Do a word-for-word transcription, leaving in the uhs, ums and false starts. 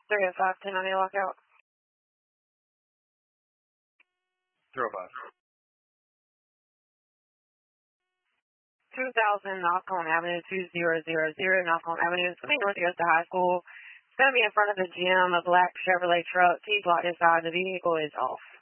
three oh five, ten ninety lockout. three oh five. two thousand Knockholm Avenue, two thousand Knockholm Avenue. It's going to be northwest of high school. It's going to be in front of the gym, a black Chevrolet truck. Keys locked inside. The vehicle is off.